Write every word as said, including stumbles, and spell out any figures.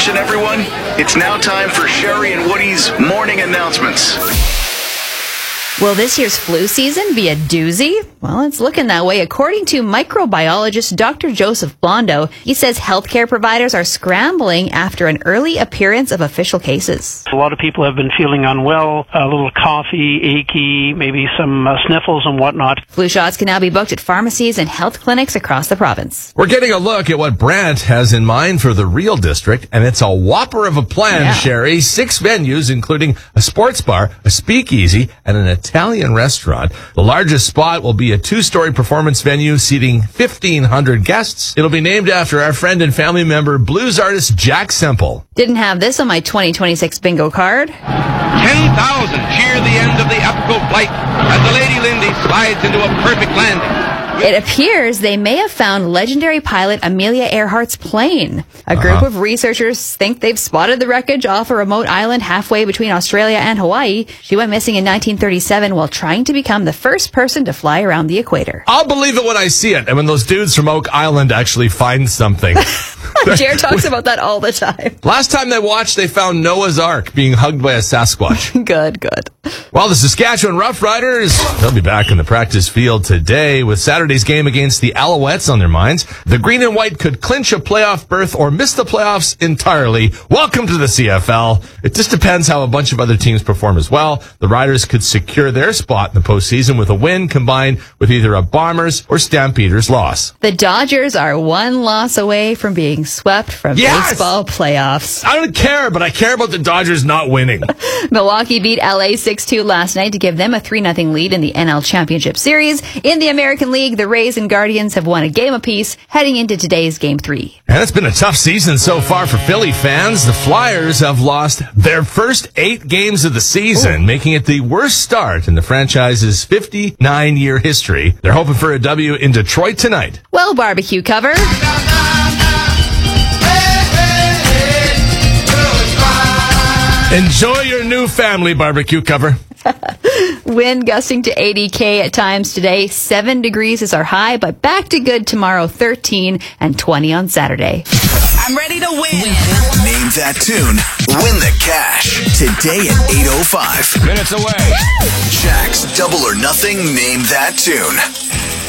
Attention, everyone. It's now time for Sherry and Woody's morning announcements. Will this year's flu season be a doozy? Well, it's looking that way. According to microbiologist Doctor Joseph Blondo, he says healthcare providers are scrambling after an early appearance of official cases. A lot of people have been feeling unwell, a little coughy, achy, maybe some uh, sniffles and whatnot. Flu shots can now be booked at pharmacies and health clinics across the province. We're getting a look at what Brant has in mind for the Real District, and it's a whopper of a plan, yeah. Sherry. Six venues, including a sports bar, a speakeasy, and an Italian restaurant. The largest spot will be a two-story performance venue seating fifteen hundred guests. It'll be named after our friend and family member, blues artist Jack Semple. Didn't have this on my twenty twenty-six bingo card. ten thousand cheer the end of the Epical flight as the Lady Lindy slides into a perfect landing. It appears they may have found legendary pilot Amelia Earhart's plane. A group Uh-huh. of researchers think they've spotted the wreckage off a remote island halfway between Australia and Hawaii. She went missing in nineteen thirty-seven while trying to become the first person to fly around the equator. I'll believe it when I see it, and when those dudes from Oak Island actually find something. Jared talks about that all the time. Last time they watched, they found Noah's Ark being hugged by a Sasquatch. Good, good. Well, the Saskatchewan Roughriders, they'll be back in the practice field today with Saturday's game against the Alouettes on their minds. The green and white could clinch a playoff berth or miss the playoffs entirely. Welcome to the C F L. It just depends how a bunch of other teams perform as well. The Riders could secure their spot in the postseason with a win combined with either a Bombers or Stampeders loss. The Dodgers are one loss away from being swept from Yes! baseball playoffs. I don't care, but I care about the Dodgers not winning. Milwaukee beat L A six two last night to give them a three nothing lead in the N L Championship Series. In the American League, the Rays and Guardians have won a game apiece heading into today's Game three. And it's been a tough season so far for Philly fans. The Flyers have lost their first eight games of the season, Ooh. making it the worst start in the franchise's fifty-nine-year history. They're hoping for a W in Detroit tonight. Well, barbecue cover. Enjoy your new family barbecue cover. Wind gusting to eighty K at times today. Seven degrees is our high, but back to good tomorrow, thirteen and twenty on Saturday. I'm ready to win. Name that tune. Win the cash. Today at eight oh five. Minutes away. Jack's Double or Nothing Name That Tune.